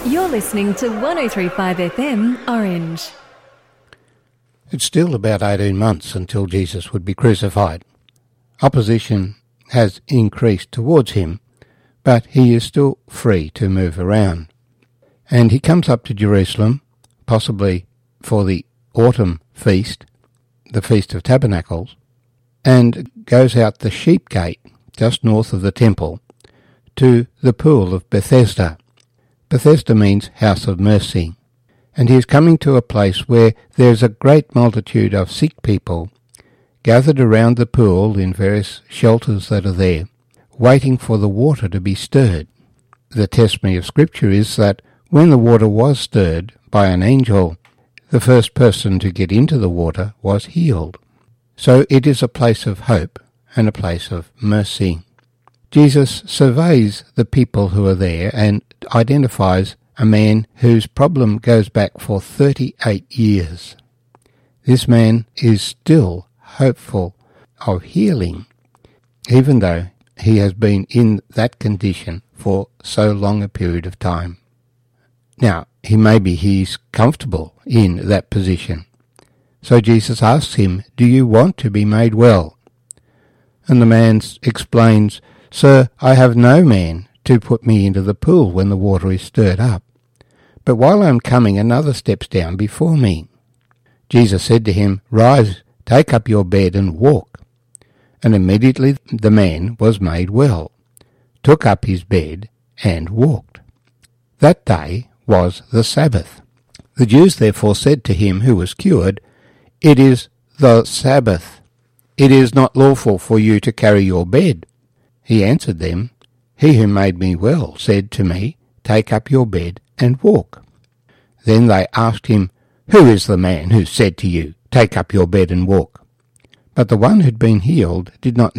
You're listening to 103.5 FM Orange. It's still about 18 months until Jesus would be crucified. Opposition has increased towards him, but he is still free to move around. And he comes up to Jerusalem, possibly for the autumn feast, the Feast of Tabernacles, and goes out the sheep gate, just north of the temple, to the pool of Bethesda. Bethesda means house of mercy, and he is coming to a place where there is a great multitude of sick people gathered around the pool in various shelters that are there, waiting for the water to be stirred. The testimony of Scripture is that when the water was stirred by an angel, the first person to get into the water was healed. So it is a place of hope and a place of mercy. Jesus surveys the people who are there and identifies a man whose problem goes back for 38 years. This man is still hopeful of healing, even though he has been in that condition for so long a period of time. Now, he's comfortable in that position. So Jesus asks him, "Do you want to be made well?" And the man explains, "Sir, I have no man to put me into the pool when the water is stirred up. But while I am coming, another steps down before me." Jesus said to him, "Rise, take up your bed and walk." And immediately the man was made well, took up his bed and walked. That day was the Sabbath. The Jews therefore said to him who was cured, "It is the Sabbath. It is not lawful for you to carry your bed." He answered them, "He who made me well said to me, 'Take up your bed and walk.'" Then they asked him, "Who is the man who said to you, 'Take up your bed and walk'?" But the one who had been healed did not